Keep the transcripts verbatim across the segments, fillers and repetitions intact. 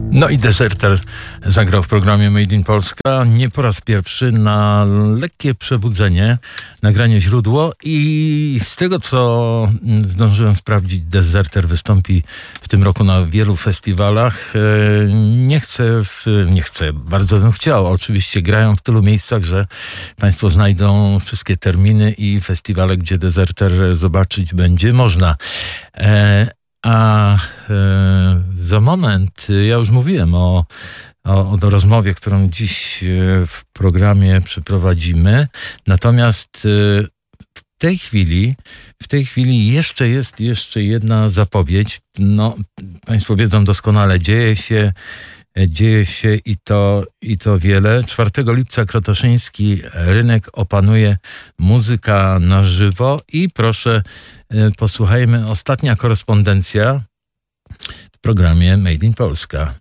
No i Deserter zagrał w programie Made in Polska nie po raz pierwszy na lekkie przebudzenie, nagranie źródło i z tego co zdążyłem sprawdzić, Deserter wystąpi w tym roku na wielu festiwalach. Nie chcę, w, nie chcę, bardzo bym chciał, oczywiście grają w tylu miejscach, że Państwo znajdą wszystkie terminy i festiwale, gdzie Deserter zobaczyć będzie można. A e, za moment, ja już mówiłem o, o, o rozmowie, którą dziś w programie przeprowadzimy. Natomiast e, w tej chwili, w tej chwili jeszcze jest jeszcze jedna zapowiedź. No, Państwo wiedzą doskonale, dzieje się, dzieje się i to, i to wiele. czwartego lipca Krotoszyński rynek opanuje muzyka na żywo i proszę, posłuchajmy, ostatnia korespondencja w programie Made in Polska.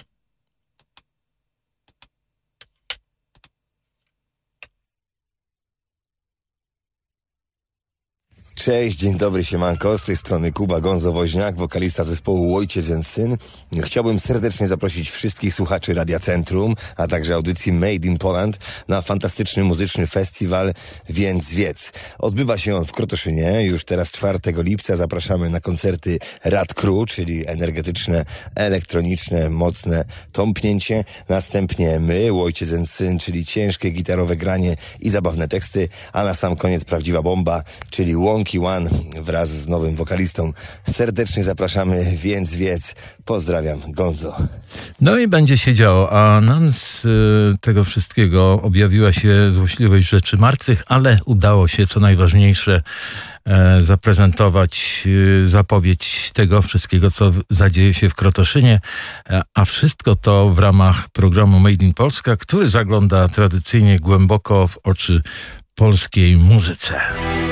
Cześć, dzień dobry, siemanko, z tej strony Kuba Gonzo-Woźniak, wokalista zespołu Ojciec and Syn. Chciałbym serdecznie zaprosić wszystkich słuchaczy Radia Centrum, a także audycji Made in Poland na fantastyczny muzyczny festiwal Więc Wiedz. Odbywa się on w Krotoszynie, już teraz czwartego lipca. Zapraszamy na koncerty Rad Crew, czyli energetyczne, elektroniczne, mocne tąpnięcie. Następnie my, Ojciec and Syn, czyli ciężkie gitarowe granie i zabawne teksty, a na sam koniec prawdziwa bomba, czyli łąk One wraz z nowym wokalistą. Serdecznie zapraszamy, Więc Wiedz. Pozdrawiam, Gonzo. No i będzie się działo, a nam z y, tego wszystkiego objawiła się złośliwość rzeczy martwych, ale udało się, co najważniejsze, e, zaprezentować y, zapowiedź tego wszystkiego, co w, zadzieje się w Krotoszynie, a, a wszystko to w ramach programu Made in Polska, który zagląda tradycyjnie głęboko w oczy polskiej muzyce.